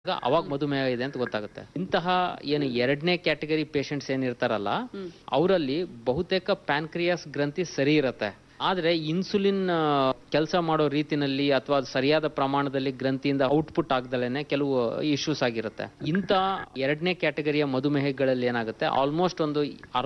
ಅವಾಗ ಮಧುಮೇಹ ಇದೆ ಅಂತ ಗೊತ್ತಾಗುತ್ತೆ. ಇಂತಹ ಏನು ಎರಡನೇ ಕ್ಯಾಟಗರಿ ಪೇಷಂಟ್ಸ್ ಏನಿರ್ತಾರಲ್ಲ ಅವರಲ್ಲಿ ಬಹುತೇಕ ಪ್ಯಾನ್ಕ್ರಿಯಾಸ್ ಗ್ರಂಥಿ ಸರಿ ಇರತ್ತೆ. ಆದ್ರೆ ಇನ್ಸುಲಿನ್ ಕೆಲಸ ಮಾಡೋ ರೀತಿನಲ್ಲಿ ಅಥವಾ ಸರಿಯಾದ ಪ್ರಮಾಣದಲ್ಲಿ ಗ್ರಂಥಿಯಿಂದ ಔಟ್ಪುಟ್ ಆಗದಲೇನೆ ಕೆಲವು ಇಶ್ಯೂಸ್ ಆಗಿರುತ್ತೆ. ಇಂಥ ಎರಡನೇ ಕ್ಯಾಟಗರಿಯ ಮಧುಮೇಹಗಳಲ್ಲಿ ಏನಾಗುತ್ತೆ, ಆಲ್ಮೋಸ್ಟ್ ಒಂದು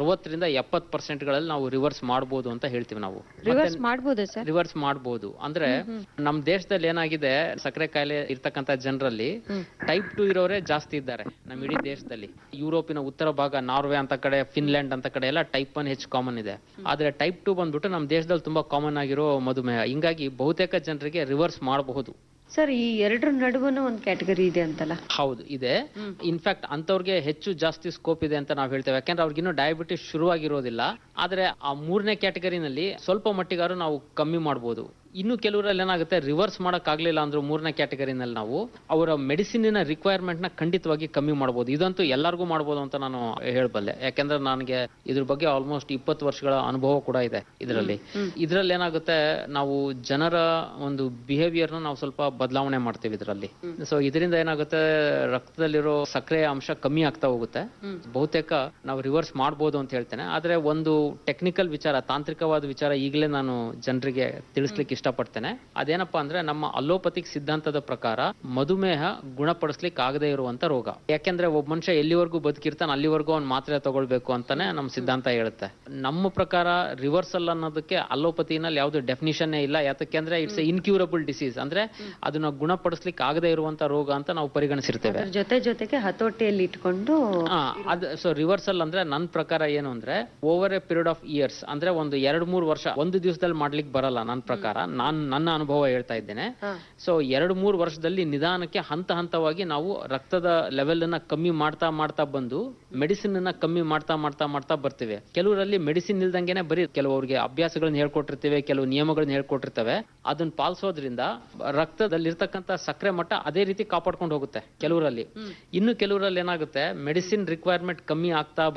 60-70% ನಾವು ರಿವರ್ಸ್ ಮಾಡಬಹುದು ಅಂತ ಹೇಳ್ತೀವಿ ನಾವು. ರಿವರ್ಸ್ ಮಾಡಬಹುದು ಅಂದ್ರೆ ನಮ್ ದೇಶದಲ್ಲಿ ಏನಾಗಿದೆ, ಸಕ್ಕರೆ ಕಾಯಿಲೆ ಇರ್ತಕ್ಕಂಥ ಜನರಲ್ಲಿ ಟೈಪ್ 2 ಇರೋರೇ ಜಾಸ್ತಿ ಇದ್ದಾರೆ ನಮ್ಮ ಇಡೀ ದೇಶದಲ್ಲಿ. ಯುರೋಪಿನ ಉತ್ತರ ಭಾಗ, ನಾರ್ವೆ ಅಂತ ಕಡೆ, ಫಿನ್ಲ್ಯಾಂಡ್ ಅಂತ ಕಡೆ ಎಲ್ಲ ಟೈಪ್ 1 ಹೆಚ್ಚು ಕಾಮನ್ ಇದೆ. ಆದ್ರೆ ಟೈಪ್ 2 ಬಂದ್ಬಿಟ್ಟು ನಮ್ಮ ದೇಶದಲ್ಲಿ ತುಂಬಾ ಕಾಮನ್ ಆಗಿರೋ ಮಧುಮೇಹ. ಹಿಂಗಾಗಿ ಬಹುತೇಕ ಜನರಿಗೆ ರಿವರ್ಸ್ ಮಾಡಬಹುದು. ಸರ್, ಈ ಎರಡರ ನಡುವನು ಒಂದು ಕ್ಯಾಟಗರಿ ಇದೆ ಅಂತಲ್ಲ? ಹೌದು, ಇದೆ. ಇನ್ಫ್ಯಾಕ್ಟ್ ಅಂತವ್ರಿಗೆ ಹೆಚ್ಚು ಜಾಸ್ತಿ ಸ್ಕೋಪ್ ಇದೆ ಅಂತ ನಾವು ಹೇಳ್ತೇವೆ. ಯಾಕಂದ್ರೆ ಅವ್ರಿಗಿನ್ನೂ ಡಯಾಬಿಟಿಸ್ ಶುರುವಾಗಿರೋದಿಲ್ಲ. ಆದ್ರೆ ಆ 3ನೇ ಕ್ಯಾಟಗರಿನಲ್ಲಿ ಸ್ವಲ್ಪ ಮಟ್ಟಿಗಾರು ನಾವು ಕಮ್ಮಿ ಮಾಡಬಹುದು. ಇನ್ನು ಕೆಲವರಲ್ಲಿ ಏನಾಗುತ್ತೆ, ರಿವರ್ಸ್ ಮಾಡಕ್ ಆಗ್ಲಿಲ್ಲ ಅಂದ್ರೂ 3ನೇ ಕ್ಯಾಟಗರಿನಲ್ಲಿ ನಾವು ಅವರ ಮೆಡಿಸಿನಿನ ರಿಕ್ವೈರ್ಮೆಂಟ್ ನ ಖಂಡಿತವಾಗಿ ಕಮ್ಮಿ ಮಾಡಬಹುದು. ಇದಂತೂ ಎಲ್ಲರಿಗೂ ಮಾಡಬಹುದು ಅಂತ ನಾನು ಹೇಳಬಲ್ಲೆ. ಯಾಕಂದ್ರೆ ನನಗೆ ಇದ್ರ ಬಗ್ಗೆ ಆಲ್ಮೋಸ್ಟ್ 20 ವರ್ಷಗಳ ಅನುಭವ ಕೂಡ ಇದೆ ಇದರಲ್ಲಿ. ಏನಾಗುತ್ತೆ, ನಾವು ಜನರ ಒಂದು ಬಿಹೇವಿಯರ್ ನ ನಾವು ಸ್ವಲ್ಪ ಬದಲಾವಣೆ ಮಾಡ್ತೀವಿ ಇದರಲ್ಲಿ. ಸೊ ಇದರಿಂದ ಏನಾಗುತ್ತೆ, ರಕ್ತದಲ್ಲಿರೋ ಸಕ್ಕರೆಯ ಅಂಶ ಕಮ್ಮಿ ಆಗ್ತಾ ಹೋಗುತ್ತೆ. ಬಹುತೇಕ ನಾವು ರಿವರ್ಸ್ ಮಾಡಬಹುದು ಅಂತ ಹೇಳ್ತೇನೆ. ಆದ್ರೆ ಒಂದು ಟೆಕ್ನಿಕಲ್ ವಿಚಾರ, ತಾಂತ್ರಿಕವಾದ ವಿಚಾರ ಈಗಲೇ ನಾನು ಜನರಿಗೆ ತಿಳಿಸ್ಲಿಕ್ಕೆ ಇಷ್ಟಪಡ್ತೇನೆ. ಅದೇನಪ್ಪಾ ಅಂದ್ರೆ, ನಮ್ಮ ಅಲೋಪತಿಕ್ ಸಿದ್ಧಾಂತದ ಪ್ರಕಾರ ಮಧುಮೇಹ ಗುಣಪಡಿಸ್ಲಿಕ್ಕೆ ಆಗದೇ ಇರುವಂತ ರೋಗ. ಯಾಕೆಂದ್ರೆ ಒಬ್ಬ ಮನುಷ್ಯ ಎಲ್ಲಿವರೆಗೂ ಬದುಕಿರ್ತಾನೆ ಅಲ್ಲಿವರೆಗೂ ಅವ್ನು ಮಾತ್ರೆ ತಗೊಳ್ಬೇಕು ಅಂತಾನೆ ನಮ್ಮ ಸಿದ್ಧಾಂತ ಹೇಳುತ್ತೆ. ನಮ್ಮ ಪ್ರಕಾರ ರಿವರ್ಸಲ್ ಅನ್ನೋದಕ್ಕೆ ಅಲೋಪತಿನಲ್ಲಿ ಯಾವ್ದು ಡೆಫಿನಿಷನ್ ಇಲ್ಲ. ಯಾಕೆಂದ್ರೆ ಇಟ್ಸ್ ಇನ್ಕ್ಯೂರಬಲ್ ಡಿಸೀಸ್, ಅಂದ್ರೆ ಅದನ್ನ ಗುಣಪಡಿಸ್ಲಿಕ್ಕೆ ಆಗದೇ ಇರುವಂತ ರೋಗ ಅಂತ ನಾವು ಪರಿಗಣಿಸಿರ್ತೇವೆ. ಜೊತೆಗೆ ಹತೋಟಿಯಲ್ಲಿ ಇಟ್ಕೊಂಡು ಸೊ ರಿವರ್ಸಲ್ ಅಂದ್ರೆ ನನ್ನ ಪ್ರಕಾರ ಏನು ಅಂದ್ರೆ, over A period of years, ಅಂದ್ರೆ ಒಂದು 2-3 ವರ್ಷ, ಒಂದು ದಿವಸದಲ್ಲಿ ಮಾಡ್ಲಿಕ್ಕೆ ಬರಲ್ಲ ನನ್ನ ಪ್ರಕಾರ. ನನ್ನ ಅನುಭವ ಹೇಳ್ತಾ ಇದ್ದೇನೆ. ಸೊ 2-3 ವರ್ಷದಲ್ಲಿ ನಿಧಾನಕ್ಕೆ ಹಂತ ಹಂತವಾಗಿ ನಾವು ರಕ್ತದ ಲೆವೆಲ್ ಅನ್ನ ಕಮ್ಮಿ ಮಾಡ್ತಾ ಬಂದು ಮೆಡಿಸಿನ್ ಅನ್ನ ಕಮ್ಮಿ ಮಾಡ್ತಾ ಬರ್ತೀವಿ. ಕೆಲವರಲ್ಲಿ ಮೆಡಿಸಿನ್ ಇಲ್ದಂಗೆನೆ ಬರೀ ಕೆಲವರಿಗೆ ಅಭ್ಯಾಸಗಳನ್ನ ಹೇಳ್ಕೊಟ್ಟಿರ್ತೇವೆ, ಕೆಲವು ನಿಯಮಗಳನ್ನ ಹೇಳ್ಕೊಟ್ಟಿರ್ತೇವೆ. ಅದನ್ನ ಪಾಲಿಸೋದ್ರಿಂದ ರಕ್ತದಲ್ಲಿರ್ತಕ್ಕಂಥ ಸಕ್ಕರೆ ಮಟ್ಟ ಅದೇ ರೀತಿ ಕಾಪಾಡ್ಕೊಂಡು ಹೋಗುತ್ತೆ ಕೆಲವರಲ್ಲಿ. ಇನ್ನು ಕೆಲವರಲ್ಲಿ ಏನಾಗುತ್ತೆ, ಮೆಡಿಸಿನ್ ರಿಕ್ವೈರ್ಮೆಂಟ್ ಕಮ್ಮಿ ಆಗ್ತಾ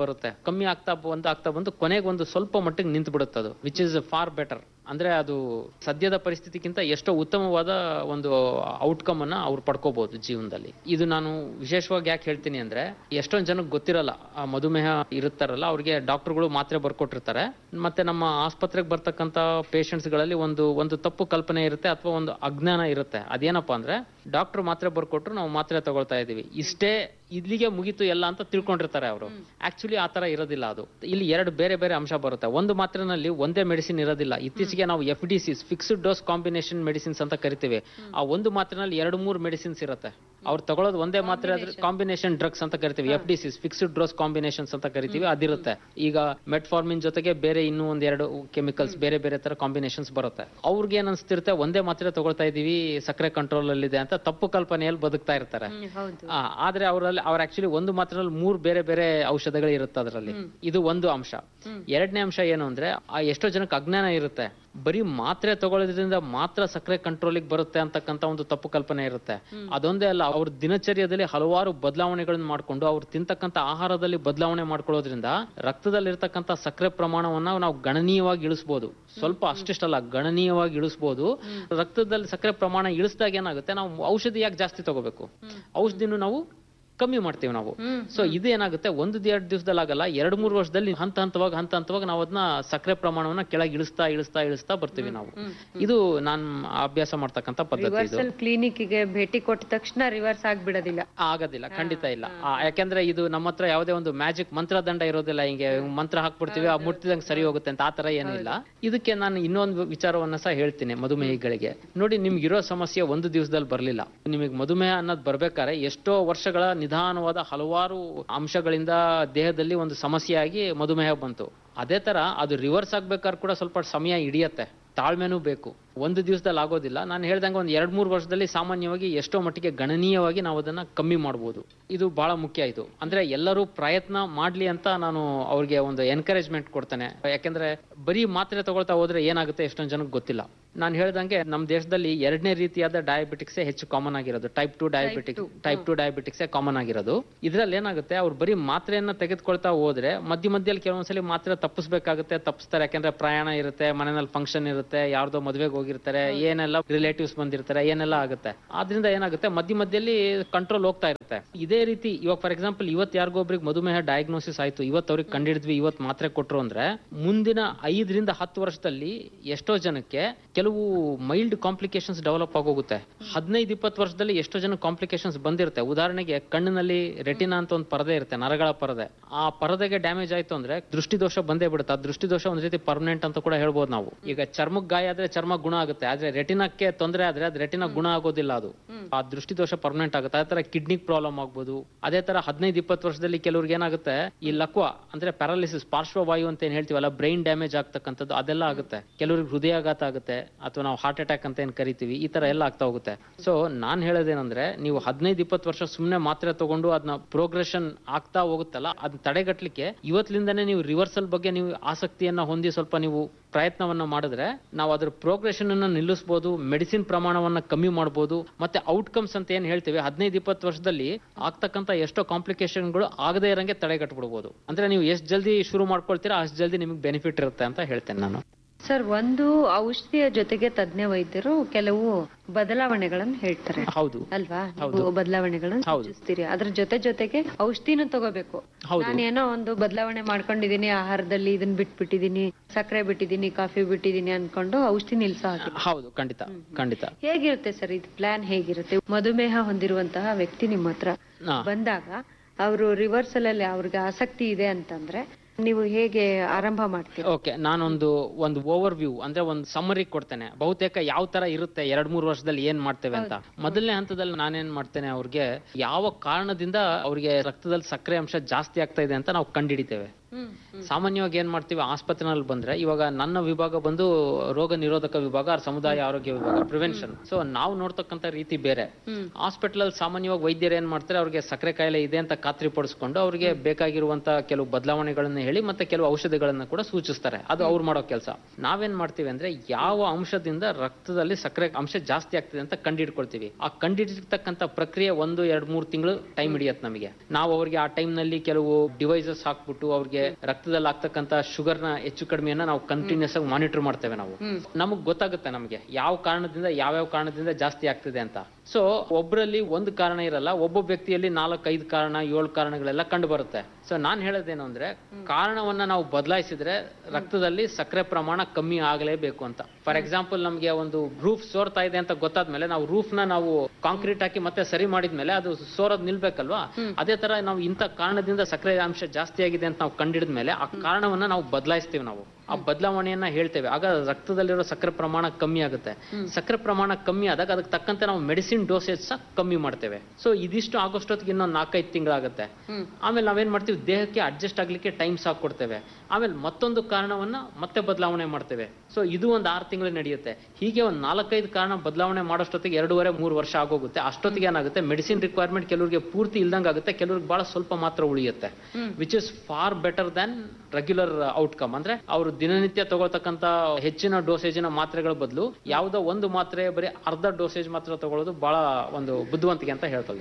ಬಂದು ಕೊನೆಗೆ ಒಂದು ಸ್ವಲ್ಪ ಮಟ್ಟಿಗೆ ನಿಂತು ಬಿಡುತ್ತೆ ಅದು, ವಿಚ್ ಇಸ್ ಫಾರ್ ಬೆಟರ್. ಅಂದ್ರೆ ಅದು ಸದ್ಯದ ಪರಿಸ್ಥಿತಿಗಿಂತ ಎಷ್ಟೋ ಉತ್ತಮವಾದ ಒಂದು ಔಟ್ಕಮ್ ಅನ್ನ ಅವ್ರು ಪಡ್ಕೋಬಹುದು ಜೀವನದಲ್ಲಿ. ಇದು ನಾನು ವಿಶೇಷವಾಗಿ ಯಾಕೆ ಹೇಳ್ತೀನಿ ಅಂದ್ರೆ, ಎಷ್ಟೊಂದು ಜನಕ್ಕೆ ಗೊತ್ತಿರಲ್ಲ, ಆ ಮಧುಮೇಹ ಇರುತ್ತಾರಲ್ಲ ಅವ್ರಿಗೆ ಡಾಕ್ಟರ್ಗಳು ಮಾತ್ರೆ ಬರ್ಕೊಟ್ಟಿರ್ತಾರೆ. ಮತ್ತೆ ನಮ್ಮ ಆಸ್ಪತ್ರೆಗೆ ಬರ್ತಕ್ಕಂತ ಪೇಷಂಟ್ಸ್ ಗಳಲ್ಲಿ ಒಂದು ತಪ್ಪು ಕಲ್ಪನೆ ಇರುತ್ತೆ ಅಥವಾ ಒಂದು ಅಜ್ಞಾನ ಇರುತ್ತೆ. ಅದೇನಪ್ಪಾ ಅಂದ್ರೆ, ಡಾಕ್ಟರ್ ಮಾತ್ರೆ ಬರ್ಕೊಟ್ರು ನಾವು ಮಾತ್ರೆ ತಗೊಳ್ತಾ ಇದೀವಿ, ಇಷ್ಟೇ, ಇಲ್ಲಿಗೆ ಮುಗೀತು ಎಲ್ಲ ಅಂತ ತಿಳ್ಕೊಂಡಿರ್ತಾರೆ ಅವರು. ಆಕ್ಚುಲಿ ಆತರ ಇರೋದಿಲ್ಲ. ಅದು ಇಲ್ಲಿ 2 ಬೇರೆ ಬೇರೆ ಅಂಶ ಬರುತ್ತೆ. ಒಂದು ಮಾತ್ರೆನಲ್ಲಿ ಒಂದೇ ಮೆಡಿಸಿನ್ ಇರೋದಿಲ್ಲ. ಇತ್ತೀಚೆಗೆ ನಾವು FDCs, fixed dose combination medicines ಅಂತ ಕರಿತೀವಿ. ಆ ಒಂದು ಮಾತ್ರೆನಲ್ಲಿ 2-3 ಮೆಡಿಸಿನ್ಸ್ ಇರುತ್ತೆ. ಅವ್ರು ತಗೊಳ್ಳೋದು ಒಂದೇ ಮಾತ್ರೆ ಆದ್ರೆ ಕಾಂಬಿನೇಷನ್ ಡ್ರಗ್ಸ್ ಅಂತ ಕರಿತೀವಿ. FDCs, ಫಿಕ್ಸ್ಡ್ ಡೋಸ್ ಕಾಂಬಿನೇಷನ್ಸ್ ಅಂತ ಕರಿತೀವಿ, ಅದಿರುತ್ತೆ. ಈಗ ಮೆಟ್ಫಾರ್ಮಿನ್ ಜೊತೆಗೆ ಬೇರೆ ಇನ್ನೂ 1-2 ಕೆಮಿಕಲ್ಸ್, ಬೇರೆ ಬೇರೆ ತರ ಕಾಂಬಿನೇಷನ್ಸ್ ಬರುತ್ತೆ. ಅವ್ರಿಗೆ ಏನ್ ಅನ್ಸ್ತಿರುತ್ತೆ, ಒಂದೇ ಮಾತ್ರೆ ತಗೊಳ್ತಾ ಇದೀವಿ, ಸಕ್ಕರೆ ಕಂಟ್ರೋಲ್ ಅಲ್ಲಿ ಇದೆ ಅಂತ ತಪ್ಪು ಕಲ್ಪನೆಯಲ್ಲಿ ಬದುಕ್ತಾ ಇರ್ತಾರೆ. ಆದ್ರೆ ಅವ್ರ ಆಕ್ಚುಲಿ ಒಂದು ಮಾತ್ರೆನಲ್ಲಿ 3 ಬೇರೆ ಬೇರೆ ಔಷಧಗಳು ಇರುತ್ತೆ ಅದರಲ್ಲಿ. ಇದು ಒಂದು ಅಂಶ. ಎರಡನೇ ಅಂಶ ಏನು ಅಂದ್ರೆ, ಎಷ್ಟೋ ಜನಕ್ಕೆ ಅಜ್ಞಾನ ಇರುತ್ತೆ, ಬರೀ ಮಾತ್ರೆ ತಗೊಳ್ಳೋದ್ರಿಂದ ಮಾತ್ರ ಸಕ್ಕರೆ ಕಂಟ್ರೋಲಿಗೆ ಬರುತ್ತೆ ಅಂತಕ್ಕಂತ ಒಂದು ತಪ್ಪು ಕಲ್ಪನೆ ಇರುತ್ತೆ. ಅದೊಂದೇ ಅಲ್ಲ, ಅವ್ರ ದಿನಚರ್ಯದಲ್ಲಿ ಹಲವಾರು ಬದಲಾವಣೆಗಳನ್ನ ಮಾಡ್ಕೊಂಡು ಅವ್ರು ತಿಂತಕ್ಕಂತ ಆಹಾರದಲ್ಲಿ ಬದಲಾವಣೆ ಮಾಡ್ಕೊಳ್ಳೋದ್ರಿಂದ ರಕ್ತದಲ್ಲಿರ್ತಕ್ಕಂಥ ಸಕ್ಕರೆ ಪ್ರಮಾಣವನ್ನ ನಾವು ಗಣನೀಯವಾಗಿ ಇಳಿಸಬಹುದು. ಸ್ವಲ್ಪ ಅಷ್ಟಿಷ್ಟಲ್ಲ, ಗಣನೀಯವಾಗಿ ಇಳಿಸಬಹುದು. ರಕ್ತದಲ್ಲಿ ಸಕ್ಕರೆ ಪ್ರಮಾಣ ಇಳಿಸಿದಾಗ ಏನಾಗುತ್ತೆ, ನಾವು ಔಷಧಿ ಯಾಕೆ ಜಾಸ್ತಿ ತಗೋಬೇಕು, ಔಷಧಿನೂ ನಾವು ಕಮ್ಮಿ ಮಾಡ್ತೀವಿ ನಾವು. ಸೊ ಇದೇನಾಗುತ್ತೆ, 1-2 ದಿವಸದಲ್ಲಿ ಆಗಲ್ಲ, 2-3 ವರ್ಷದಲ್ಲಿ ಹಂತ ಹಂತವಾಗಿ ನಾವು ಅದನ್ನ ಸಕ್ಕರೆ ಪ್ರಮಾಣವನ್ನ ಕೆಳಗೆ ಇಳಿಸ್ತಾ ಬರ್ತೀವಿ ನಾವು. ಇದು ನಾನು ಅಭ್ಯಾಸ ಮಾಡ್ತಕ್ಕಂಥ ಪದ್ಧತಿ. ಇದು ಕ್ಲಿನಿಕ್ ಗೆ ಭೇಟಿ ಕೊಟ್ಟ ತಕ್ಷಣ ರಿವರ್ಸ್ ಆಗೋದಿಲ್ಲ, ಖಂಡಿತ ಇಲ್ಲ. ಯಾಕಂದ್ರೆ ಇದು ನಮ್ಮ ಹತ್ರ ಯಾವುದೇ ಒಂದು ಮ್ಯಾಜಿಕ್ ಮಂತ್ರದಂಡ ಇರೋದಿಲ್ಲ. ಹಿಂಗೆ ಮಂತ್ರ ಹಾಕ್ಬಿಡ್ತೀವಿ, ಮುಟ್ತಿದಂಗೆ ಸರಿ ಹೋಗುತ್ತೆ ಅಂತ ಆತರ ಏನೂ ಇಲ್ಲ. ಇದಕ್ಕೆ ನಾನು ಇನ್ನೊಂದು ವಿಚಾರವನ್ನ ಸಹ ಹೇಳ್ತೀನಿ ಮಧುಮೇಹಿಗಳಿಗೆ. ನೋಡಿ, ನಿಮ್ಗಿರೋ ಸಮಸ್ಯೆ ಒಂದು ದಿವಸದಲ್ಲಿ ಬರ್ಲಿಲ್ಲ. ನಿಮಗೆ ಮಧುಮೇಹ ಅನ್ನೋದು ಬರ್ಬೇಕಾದ್ರೆ ಎಷ್ಟೋ ವರ್ಷಗಳ ನಿಧಾನವಾದ ಹಲವಾರು ಅಂಶಗಳಿಂದ ದೇಹದಲ್ಲಿ ಒಂದು ಸಮಸ್ಯೆಯಾಗಿ ಮಧುಮೇಹ ಬಂತು. ಅದೇ ತರ ಅದು ರಿವರ್ಸ್ ಆಗ್ಬೇಕಾದ್ರೆ ಕೂಡ ಸ್ವಲ್ಪ ಸಮಯ ಹಿಡಿಯತ್ತೆ, ತಾಳ್ಮೆನೂ ಬೇಕು. ಒಂದು ದಿವಸದಲ್ಲಿ ಆಗೋದಿಲ್ಲ. ನಾನು ಹೇಳ್ದಂಗೆ ಒಂದು 2-3 ವರ್ಷದಲ್ಲಿ ಸಾಮಾನ್ಯವಾಗಿ ಎಷ್ಟೋ ಮಟ್ಟಿಗೆ ಗಣನೀಯವಾಗಿ ನಾವು ಅದನ್ನ ಕಮ್ಮಿ ಮಾಡಬಹುದು. ಇದು ಬಹಳ ಮುಖ್ಯ. ಇದು ಅಂದ್ರೆ ಎಲ್ಲರೂ ಪ್ರಯತ್ನ ಮಾಡ್ಲಿ ಅಂತ ನಾನು ಅವ್ರಿಗೆ ಒಂದು ಎನ್ಕರೇಜ್ಮೆಂಟ್ ಕೊಡ್ತೇನೆ. ಯಾಕಂದ್ರೆ ಬರೀ ಮಾತ್ರೆ ತಗೊಳ್ತಾ ಹೋದ್ರೆ ಏನಾಗುತ್ತೆ ಎಷ್ಟೊಂದು ಜನಕ್ಕೆ ಗೊತ್ತಿಲ್ಲ. ನಾನು ಹೇಳ್ದಂಗೆ ನಮ್ಮ ದೇಶದಲ್ಲಿ 2ನೇ ರೀತಿಯಾದ ಡಯಾಬಿಟಿಕ್ಸೇ ಹೆಚ್ಚು ಕಾಮನ್ ಆಗಿರೋದು. ಟೈಪ್ 2 ಡಯಾಬಿಟಿಕ್ಸೇ ಕಾಮನ್ ಆಗಿರೋದು. ಇದ್ರಲ್ಲಿ ಏನಾಗುತ್ತೆ, ಅವ್ರು ಬರೀ ಮಾತ್ರೆಯನ್ನ ತೆಗೆದುಕೊಳ್ತಾ ಹೋದ್ರೆ ಮಧ್ಯದಲ್ಲಿ ಕೆಲವೊಂದ್ಸಲಿ ಮಾತ್ರೆ ತಪ್ಪಿಸ್ಬೇಕಾಗುತ್ತೆ, ತಪ್ಪಿಸ್ತಾರೆ. ಯಾಕಂದ್ರೆ ಪ್ರಯಾಣ ಇರುತ್ತೆ, ಮನೆಯಲ್ಲಿ ಫಂಕ್ಷನ್ ಇರುತ್ತೆ, ಯಾರ್ದೋ ಮದುವೆಗೆ ಹೋಗಿರ್ತಾರೆ, ಏನೆಲ್ಲ ರಿಲೇಟಿವ್ಸ್ ಬಂದಿರ್ತಾರೆ, ಏನೆಲ್ಲ ಆಗುತ್ತೆ. ಆದ್ರಿಂದ ಏನಾಗುತ್ತೆ ಮಧ್ಯ ಮಧ್ಯದಲ್ಲಿ ಕಂಟ್ರೋಲ್ ಹೋಗ್ತಾ ಇರುತ್ತೆ. ಇದೇ ರೀತಿ ಇವಾಗ ಫಾರ್ ಎಕ್ಸಾಂಪಲ್ ಇವತ್ತು ಯಾರಿಗೊಬ್ರಿಗೆ ಮಧುಮೇಹ ಡಯಾಗ್ನೋಸಿಸ್ ಆಯ್ತು, ಇವತ್ತು ಅವ್ರಿಗೆ ಕಂಡಿಡಿದ್ವಿ, ಇವತ್ತು ಮಾತ್ರೆ ಕೊಟ್ರು ಅಂದ್ರೆ ಮುಂದಿನ 5ರಿಂದ 10 ವರ್ಷದಲ್ಲಿ ಎಷ್ಟೋ ಜನಕ್ಕೆ ಕೆಲವು ಮೈಲ್ಡ್ ಕಾಂಪ್ಲಿಕೇಶನ್ಸ್ ಡೆವಲಪ್ ಆಗೋಗುತ್ತೆ. 15-20 ವರ್ಷದಲ್ಲಿ ಎಷ್ಟೋ ಜನ ಕಾಂಪ್ಲಿಕೇಶನ್ಸ್ ಬಂದಿರುತ್ತೆ. ಉದಾಹರಣೆಗೆ ಕಣ್ಣಿನಲ್ಲಿ ರೆಟಿನಾ ಅಂತ ಒಂದು ಪರದೆ ಇರುತ್ತೆ, ನರಗಳ ಪರದೆ. ಆ ಪರದೆಗೆ ಡ್ಯಾಮೇಜ್ ಆಯ್ತು ಅಂದ್ರೆ ದೃಷ್ಟಿದೋಷ ಬಂದೇ ಬಿಡುತ್ತೆ. ಆ ದೃಷ್ಟಿದೋಷ ಒಂದ್ ರೀತಿ ಪರ್ಮನೆಂಟ್ ಅಂತ ಕೂಡ ಹೇಳ್ಬೋದು ನಾವು. ಈಗ ಚರ್ಮಕ್ಕೆ ಗಾಯ ಆದ್ರೆ ಚರ್ಮ ಗುಣ ಆಗುತ್ತೆ, ಆದ್ರೆ ರೆಟಿನಾಕ್ಕೆ ತೊಂದರೆ ಆದ್ರೆ ಅದು ರೆಟಿನಾ ಗುಣ ಆಗೋದಿಲ್ಲ. ಅದು ಆ ದೃಷ್ಟಿದೋಷ ಪರ್ಮನೆಂಟ್ ಆಗುತ್ತೆ. ಅದೇ ತರ ಕಿಡ್ನಿ ಪ್ರಾಬ್ಲಮ್ ಆಗ್ಬೋದು. ಅದೇ ತರ 15-20 ವರ್ಷದಲ್ಲಿ ಕೆಲವ್ರಿಗೆ ಏನಾಗುತ್ತೆ ಈ ಲಕ್ವಾ ಅಂದ್ರೆ ಪ್ಯಾರಾಲಿಸಿಸ್, ಪಾರ್ಶ್ವವಾಯು ಅಂತ ಏನ್ ಹೇಳ್ತೀವಲ್ಲ, ಬ್ರೈನ್ ಡ್ಯಾಮೇಜ್ ಆಗ್ತಕ್ಕಂಥದ್ದು ಅದೆಲ್ಲ ಆಗುತ್ತೆ. ಕೆಲವ್ರಿಗೆ ಹೃದಯಾಘಾತ ಆಗುತ್ತೆ, ಅಥವಾ ನಾವು ಹಾರ್ಟ್ ಅಟ್ಯಾಕ್ ಅಂತ ಏನ್ ಕರಿತೀವಿ, ಈ ತರ ಎಲ್ಲ ಆಗ್ತಾ ಹೋಗುತ್ತೆ. ಸೊ ನಾನ್ ಹೇಳೋದೇನಂದ್ರೆ ನೀವು 15-20 ವರ್ಷ ಸುಮ್ನೆ ಮಾತ್ರೆ ತಗೊಂಡು ಅದನ್ನ ಪ್ರೋಗ್ರೆಷನ್ ಆಗ್ತಾ ಹೋಗುತ್ತಲ್ಲ, ಅದನ್ನ ತಡೆಗಟ್ಟಲಿಕ್ಕೆ ಇವತ್ತಿನಿಂದನೇ ನೀವು ರಿವರ್ಸಲ್ ಬಗ್ಗೆ ನೀವು ಆಸಕ್ತಿಯನ್ನ ಹೊಂದಿ ಸ್ವಲ್ಪ ನೀವು ಪ್ರಯತ್ನವನ್ನ ಮಾಡಿದ್ರೆ ನಾವು ಅದ್ರ ಪ್ರೋಗ್ರೆಷನ್ ಅನ್ನ ನಿಲ್ಲಿಸಬಹುದು, ಮೆಡಿಸಿನ್ ಪ್ರಮಾಣವನ್ನ ಕಮ್ಮಿ ಮಾಡಬಹುದು. ಮತ್ತೆ ಔಟ್ಕಮ್ಸ್ ಅಂತ ಏನ್ ಹೇಳ್ತೀವಿ 15-20 ವರ್ಷದಲ್ಲಿ ಆಗ್ತಕ್ಕಂತ ಎಷ್ಟೋ ಕಾಂಪ್ಲಿಕೇಶನ್ಗಳು ಆಗದೇ ಇರಂಗೆ ತಡೆಗಟ್ಟಬಿಡಬಹುದು. ಅಂದ್ರೆ ನೀವು ಎಷ್ಟು ಜಲ್ದಿ ಶುರು ಮಾಡ್ಕೊಳ್ತೀರಾ ಅಷ್ಟು ಜಲ್ದಿ ನಿಮಗೆ ಬೆನಿಫಿಟ್ ಇರುತ್ತೆ ಅಂತ ಹೇಳ್ತೇನೆ ನಾನು. ಸರ್, ಒಂದು ಔಷಧಿಯ ಜೊತೆಗೆ ತಜ್ಞ ವೈದ್ಯರು ಕೆಲವು ಬದಲಾವಣೆಗಳನ್ನು ಹೇಳ್ತಾರೆ. ಹೌದು ಅಲ್ವಾ? ನೀವು ಬದಲಾವಣೆಗಳನ್ನು ಸೂಚಿಸ್ತೀರಿ. ಅದ್ರ ಜೊತೆಗೆ ಔಷಧಿನೂ ತಗೋಬೇಕು. ನಾನೇನೋ ಒಂದು ಬದಲಾವಣೆ ಮಾಡ್ಕೊಂಡಿದೀನಿ, ಆಹಾರದಲ್ಲಿ ಇದನ್ನ ಬಿಟ್ಬಿಟ್ಟಿದೀನಿ, ಸಕ್ಕರೆ ಬಿಟ್ಟಿದೀನಿ, ಕಾಫಿ ಬಿಟ್ಟಿದೀನಿ ಅನ್ಕೊಂಡು ಔಷಧಿ ನಿಲ್ಸೋ ಹಾಗೆ. ಹೌದು, ಖಂಡಿತ ಖಂಡಿತ. ಹೇಗಿರುತ್ತೆ ಸರ್ ಇದು ಪ್ಲಾನ್? ಹೇಗಿರುತ್ತೆ? ಮಧುಮೇಹ ಹೊಂದಿರುವಂತಹ ವ್ಯಕ್ತಿ ನಿಮ್ಮ ಹತ್ರ ಬಂದಾಗ ಅವರು ರಿವರ್ಸಲ್ ಅಲ್ಲಿ ಅವ್ರಿಗೆ ಆಸಕ್ತಿ ಇದೆ ಅಂತಂದ್ರೆ ನೀವು ಹೇಗೆ ಆರಂಭ ಮಾಡ್ತೀರಿ? ಓಕೆ, ನಾನೊಂದು ಓವರ್ ವ್ಯೂ ಅಂದ್ರೆ ಒಂದು ಸಮ್ಮರಿ ಕೊಡ್ತೇನೆ. ಬಹುತೇಕ ಯಾವ ತರ ಇರುತ್ತೆ 2-3 ವರ್ಷದಲ್ಲಿ ಏನ್ ಮಾಡ್ತೇವೆ ಅಂತ. ಮೊದಲನೇ ಹಂತದಲ್ಲಿ ನಾನೇನ್ ಮಾಡ್ತೇನೆ, ಅವ್ರಿಗೆ ಯಾವ ಕಾರಣದಿಂದ ಅವ್ರಿಗೆ ರಕ್ತದಲ್ಲಿ ಸಕ್ಕರೆ ಅಂಶ ಜಾಸ್ತಿ ಆಗ್ತಾ ಇದೆ ಅಂತ ನಾವು ಕಂಡುಹಿಡಿತೇವೆ. ಸಾಮಾನ್ಯವಾಗಿ ಏನ್ ಮಾಡ್ತೀವಿ, ಆಸ್ಪತ್ರೆನಲ್ಲಿ ಬಂದ್ರೆ ಇವಾಗ ನನ್ನ ವಿಭಾಗ ಬಂದು ರೋಗ ನಿರೋಧಕ ವಿಭಾಗ, ಸಮುದಾಯ ಆರೋಗ್ಯ ವಿಭಾಗ, ಪ್ರಿವೆನ್ಷನ್. ಸೊ ನಾವು ನೋಡ್ತಕ್ಕಂತ ರೀತಿ ಬೇರೆ. ಹಾಸ್ಪಿಟಲ್ ಅಲ್ಲಿ ಸಾಮಾನ್ಯವಾಗಿ ವೈದ್ಯರು ಏನ್ ಮಾಡ್ತಾರೆ, ಅವ್ರಿಗೆ ಸಕ್ಕರೆ ಕಾಯಿಲೆ ಇದೆ ಅಂತ ಖಾತ್ರಿ ಪಡಿಸ್ಕೊಂಡು ಅವ್ರಿಗೆ ಬೇಕಾಗಿರುವಂತ ಕೆಲವು ಬದಲಾವಣೆಗಳನ್ನ ಹೇಳಿ ಮತ್ತೆ ಕೆಲವು ಔಷಧಿಗಳನ್ನ ಕೂಡ ಸೂಚಿಸ್ತಾರೆ. ಅದು ಅವ್ರು ಮಾಡೋ ಕೆಲಸ. ನಾವೇನ್ ಮಾಡ್ತೀವಿ ಅಂದ್ರೆ ಯಾವ ಅಂಶದಿಂದ ರಕ್ತದಲ್ಲಿ ಸಕ್ಕರೆ ಅಂಶ ಜಾಸ್ತಿ ಆಗ್ತಿದೆ ಅಂತ ಕಂಡುಹಿಡ್ಕೊಳ್ತೀವಿ. ಆ ಕಂಡುಹಿಡಿತಕ್ಕಂತ ಪ್ರಕ್ರಿಯೆ 1-2-3 ತಿಂಗಳು ಟೈಮ್ ಹಿಡಿಯತ್ತೆ ನಮಗೆ. ನಾವು ಅವ್ರಿಗೆ ಆ ಟೈಮ್ ನಲ್ಲಿ ಕೆಲವು ಡಿವೈಸಸ್ ಹಾಕ್ಬಿಟ್ಟು ಅವ್ರಿಗೆ ರಕ್ತದಲ್ಲಿ ಆಗ್ತಕ್ಕಂತ ಶುಗರ್ ನ ಹೆಚ್ಚು ಕಡಿಮೆಯನ್ನ ನಾವು ಕಂಟಿನ್ಯೂಸ್ ಆಗಿ ಮಾನಿಟರ್ ಮಾಡ್ತೇವೆ. ನಾವು ನಮಗ್ ಗೊತ್ತಾಗುತ್ತೆ ನಮಗೆ ಯಾವ ಕಾರಣದಿಂದ ಜಾಸ್ತಿ ಆಗ್ತಿದೆ ಅಂತ. ಸೊ ಒಬ್ಬರಲ್ಲಿ ಒಂದು ಕಾರಣ ಇರಲ್ಲ, ಒಬ್ಬ ವ್ಯಕ್ತಿಯಲ್ಲಿ 4-5 ಕಾರಣ 7 ಕಾರಣಗಳೆಲ್ಲ ಕಂಡು ಬರುತ್ತೆ. ಸೊ ನಾನ್ ಹೇಳೋದೇನು ಅಂದ್ರೆ ಕಾರಣವನ್ನ ನಾವು ಬದಲಾಯಿಸಿದ್ರೆ ರಕ್ತದಲ್ಲಿ ಸಕ್ಕರೆ ಪ್ರಮಾಣ ಕಮ್ಮಿ ಆಗಲೇಬೇಕು ಅಂತ. ಫಾರ್ ಎಕ್ಸಾಂಪಲ್ ನಮ್ಗೆ ಒಂದು ರೂಫ್ ಸೋರ್ತಾ ಇದೆ ಅಂತ ಗೊತ್ತಾದ್ಮೇಲೆ ನಾವು ರೂಫ್ ನ ನಾವು ಕಾಂಕ್ರೀಟ್ ಹಾಕಿ ಮತ್ತೆ ಸರಿ ಮಾಡಿದ್ಮೇಲೆ ಅದು ಸೋರೋದ್ ನಿಲ್ಬೇಕಲ್ವಾ? ಅದೇ ತರ ನಾವು ಇಂಥ ಕಾರಣದಿಂದ ಸಕ್ಕರೆ ಅಂಶ ಜಾಸ್ತಿ ಆಗಿದೆ ಅಂತ ನಾವು ಕಂಡಿಡಿದ್ಮೇಲೆ ಆ ಕಾರಣವನ್ನ ನಾವು ಬದಲಾಯಿಸ್ತೀವಿ. ನಾವು ಆ ಬದಲಾವಣೆಯನ್ನ ಹೇಳ್ತೇವೆ. ಆಗ ರಕ್ತದಲ್ಲಿರೋ ಸಕ್ಕರೆ ಪ್ರಮಾಣ ಕಮ್ಮಿ ಆಗುತ್ತೆ. ಸಕ್ಕರೆ ಪ್ರಮಾಣ ಕಮ್ಮಿ ಆದಾಗ ಅದಕ್ಕೆ ತಕ್ಕಂತೆ ನಾವು ಮೆಡಿಸಿನ್ ಡೋಸೇಜ್ ಸಹ ಕಮ್ಮಿ ಮಾಡ್ತೇವೆ. ಸೊ ಇದಿಷ್ಟು ಆಗೋಷ್ಟೊತ್ತಿಗೆ ಇನ್ನೊಂದು 4-5 ತಿಂಗಳಾಗುತ್ತೆ. ಆಮೇಲೆ ನಾವೇನ್ ಮಾಡ್ತೀವಿ, ದೇಹಕ್ಕೆ ಅಡ್ಜಸ್ಟ್ ಆಗ್ಲಿಕ್ಕೆ ಟೈಮ್ ಸಹ ಕೊಡ್ತೇವೆ. ಆಮೇಲೆ ಮತ್ತೊಂದು ಕಾರಣವನ್ನ ಮತ್ತೆ ಬದಲಾವಣೆ ಮಾಡ್ತೇವೆ. ಸೊ ಇದು ಒಂದು 6 ತಿಂಗಳು ನಡೆಯುತ್ತೆ. ಹೀಗೆ ಒಂದು 4-5 ಕಾರಣ ಬದಲಾವಣೆ ಮಾಡೋಷ್ಟೊತ್ತಿಗೆ 2.5-3 ವರ್ಷ ಆಗೋಗುತ್ತೆ. ಅಷ್ಟೊತ್ತಿಗೆ ಏನಾಗುತ್ತೆ, ಮೆಡಿಸಿನ್ ರಿಕ್ವೈರ್ಮೆಂಟ್ ಕೆಲವರಿಗೆ ಪೂರ್ತಿ ಇಲ್ದಂಗೆ ಆಗುತ್ತೆ, ಕೆಲವ್ರಿಗೆ ಬಹಳ ಸ್ವಲ್ಪ ಮಾತ್ರ ಉಳಿಯುತ್ತೆ. Which is for better than regular outcome. ಅಂದ್ರೆ ಅವರು ದಿನನಿತ್ಯ ತಗೊಳ್ತಕ್ಕಂತ ಹೆಚ್ಚಿನ ಡೋಸೇಜಿನ ಮಾತ್ರೆಗಳ ಬದಲು ಯಾವುದೋ ಒಂದು ಮಾತ್ರೆ ಬರೀ ಅರ್ಧ ಡೋಸೇಜ್ ಮಾತ್ರ ತಗೊಳ್ಳೋದು ಬಹಳ ಒಂದು ಬುದ್ಧಿವಂತಿಕೆ ಅಂತ ಹೇಳ್ತದೆ.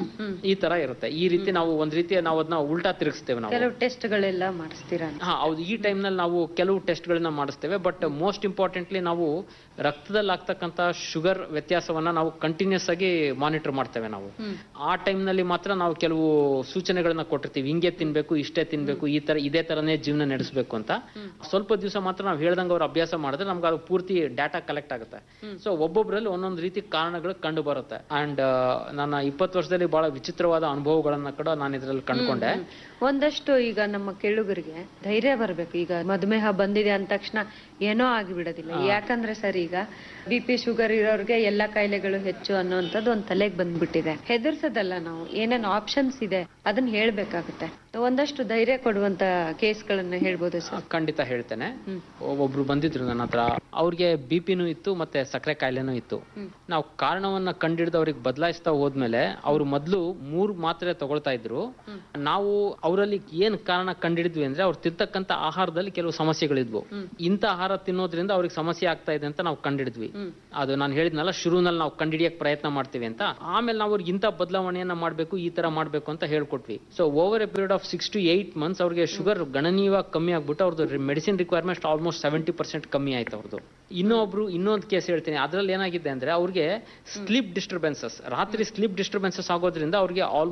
ಈ ತರ ಇರುತ್ತೆ. ಈ ರೀತಿ ನಾವು ಒಂದ್ ರೀತಿ ನಾವು ಅದನ್ನ ಉಲ್ಟಾ ತಿರುಗಿಸ್ತೇವೆ. ನಾವು ಕೆಲವು ಟೆಸ್ಟ್ ಗಳೆಲ್ಲ ಮಾಡಿಸ್ತೀರಾ? ಹೌದು, ಈ ಟೈಮ್ ನಲ್ಲಿ ನಾವು ಕೆಲವು ಟೆಸ್ಟ್ ಗಳನ್ನ ಮಾಡಿಸ್ತೇವೆ. ಬಟ್ ಮೋಸ್ಟ್ ಇಂಪಾರ್ಟೆಂಟ್ಲಿ ನಾವು ರಕ್ತದಲ್ಲಿ ಆಗ್ತಕ್ಕಂತ ಶುಗರ್ ವ್ಯತ್ಯಾಸವನ್ನ ನಾವು ಕಂಟಿನ್ಯೂಸ್ ಆಗಿ ಮಾನಿಟರ್ ಮಾಡ್ತೇವೆ. ನಾವು ಆ ಟೈಮ್ ನಲ್ಲಿ ಮಾತ್ರ ನಾವು ಕೆಲವು ಸೂಚನೆಗಳನ್ನ ಕೊಟ್ಟಿರ್ತೀವಿ. ಹಿಂಗೆ ತಿನ್ಬೇಕು, ಇಷ್ಟೇ ತಿನ್ಬೇಕು, ಈ ತರ ಇದೇ ತರನೇ ಜೀವನ ನಡೆಸಬೇಕು ಅಂತ. ಸ್ವಲ್ಪ ದಿವಸ ಮಾತ್ರ ನಾವು ಹೇಳ್ದಂಗೆ ಅವ್ರು ಅಭ್ಯಾಸ ಮಾಡಿದ್ರೆ ನಮ್ಗೆ ಅದು ಪೂರ್ತಿ ಡಾಟಾ ಕಲೆಕ್ಟ್ ಆಗುತ್ತೆ. ಸೊ ಒಬ್ಬೊಬ್ಬರಲ್ಲಿ ಒಂದೊಂದು ರೀತಿ ಕಾರಣಗಳು ಕಂಡು ಬರುತ್ತೆ. ಅಂಡ್ ನನ್ನ 20 ವರ್ಷದಲ್ಲಿ ಬಹಳ ವಿಚಿತ್ರವಾದ ಅನುಭವಗಳನ್ನ ಕೂಡ ನಾನು ಇದರಲ್ಲಿ ಕಂಡುಕೊಂಡೆ. ಒಂದಷ್ಟು ಈಗ ನಮ್ಮ ಕೇಳುಗರಿಗೆ ಧೈರ್ಯ ಬರಬೇಕು. ಈಗ ಮಧುಮೇಹ ಬಂದಿದೆ ಅಂದ ತಕ್ಷಣ ಏನೋ ಆಗಿಬಿಡೋದಿಲ್ಲ. ಯಾಕಂದ್ರೆ ಸರ್, ಈಗ BP ಶುಗರ್ ಇರೋರಿಗೆ ಎಲ್ಲಾ ಕಾಯಿಲೆಗಳು ಹೆಚ್ಚು ಅನ್ನೋಂಥದ್ದು ಒಂದ್ ತಲೆಗೆ ಬಂದ್ಬಿಟ್ಟಿದೆ. ಹೆದರ್ಸೋದಲ್ಲ, ನಾವು ಏನೇನು ಆಪ್ಷನ್ಸ್ ಇದೆ ಅದನ್ನ ಹೇಳ್ಬೇಕಾಗುತ್ತೆ. ಒಂದಷ್ಟು ಧೈರ್ಯ ಕೊಡುವಂತ ಕೇಸ್ಗಳನ್ನ ಹೇಳ್ಬೋದು ಸರ್? ಖಂಡಿತ ಹೇಳ್ತೇನೆ. ಒಬ್ರು ಬಂದಿದ್ರು ನನ್ನ ಹತ್ರ, ಅವ್ರಿಗೆ BP-ನೂ ಇತ್ತು ಮತ್ತೆ ಸಕ್ಕರೆ ಕಾಯಿಲೆನೂ ಇತ್ತು. ನಾವು ಕಾರಣವನ್ನ ಕಂಡಿಡ್ದು ಅವ್ರಿಗೆ ಬದಲಾಯಿಸ್ತಾ ಹೋದ್ಮೇಲೆ ಅವ್ರು ಮೊದ್ಲು 3 ಮಾತ್ರೆ ತಗೊಳ್ತಾ ಇದ್ರು. ನಾವು ಅವರಲ್ಲಿ ಏನ್ ಕಾರಣ ಕಂಡಿಡಿದ್ವಿ ಅಂದ್ರೆ ಅವ್ರು ತಿಂತಕ್ಕಂತ ಆಹಾರದಲ್ಲಿ ಕೆಲವು ಸಮಸ್ಯೆಗಳಿದ್ವು. ಇಂಥ ಆಹಾರ ತಿನ್ನೋದ್ರಿಂದ ಅವ್ರಿಗೆ ಸಮಸ್ಯೆ ಆಗ್ತಾ ಇದೆ ಅಂತ ನಾವು ಕಂಡಿಡಿದ್ವಿ. ಅದು ನಾನು ಹೇಳಿದ್ನಲ್ಲ, ಶುರುನಲ್ಲಿ ನಾವು ಕಂಡಿಡಿಯಕ್ ಪ್ರಯತ್ನ ಮಾಡ್ತೀವಿ ಅಂತ. ಆಮೇಲೆ ನಾವು ಅವ್ರಿಗೆ ಇಂಥ ಬದಲಾವಣೆಯನ್ನ ಮಾಡ್ಬೇಕು, ಈ ತರ ಮಾಡ್ಬೇಕು ಅಂತ ಹೇಳ್ಕೊಟ್ವಿ. So over A period of of 6 to 8 months ಅವ್ರಿಗೆ ಶುಗರ್ ಗಣನೀಯವಾಗಿ ಕಮ್ಮಿ ಆಗ್ಬಿಟ್ಟು ಅವ್ರದ್ದು ಮೆಡಿಸಿನ್ ರಿಕ್ವೈರ್ಮೆಂಟ್ ಆಲ್ಮೋಸ್ಟ್ 70% ಕಮ್ಮಿ ಆಯ್ತು ಅವ್ರದ್ದು. ಇನ್ನೊಂದು ಕೇಸ್ ಹೇಳ್ತೀನಿ. ಅದ್ರಲ್ಲಿ ಏನಾಗಿದೆ ಅಂದ್ರೆ ಅವ್ರಿಗೆ ಸ್ಲೀಪ್ ಡಿಸ್ಟರ್ಬೆನ್ಸಸ್, ರಾತ್ರಿ ಸ್ಲೀಪ್ ಡಿಸ್ಟರ್ಬೆನ್ಸಸ್ ಆಗೋದ್ರಿಂದ ಅವ್ರಿಗೆ